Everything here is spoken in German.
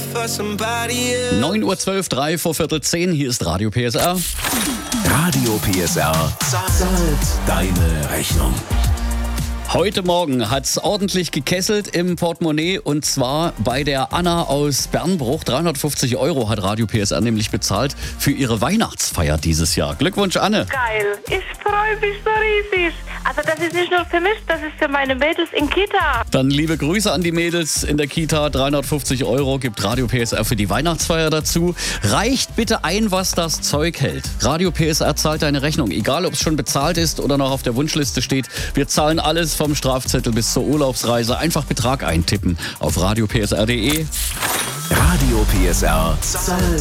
9:12 Uhr, 3 vor Viertel 10, hier ist Radio PSR. Radio PSR zahlt deine Rechnung. Heute Morgen hat's ordentlich gekesselt im Portemonnaie und zwar bei der Anna aus Bernbruch. 350 € hat Radio PSR nämlich bezahlt für ihre Weihnachtsfeier dieses Jahr. Glückwunsch, Anne. Geil, ich freue mich so riesig. Also das ist nicht nur für mich, das ist für meine Mädels in Kita. Dann liebe Grüße an die Mädels in der Kita. 350 € gibt Radio PSR für die Weihnachtsfeier dazu. Reicht bitte ein, was das Zeug hält. Radio PSR zahlt deine Rechnung. Egal, ob es schon bezahlt ist oder noch auf der Wunschliste steht. Wir zahlen alles vom Strafzettel bis zur Urlaubsreise. Einfach Betrag eintippen auf radiopsr.de. Radio PSR zahlt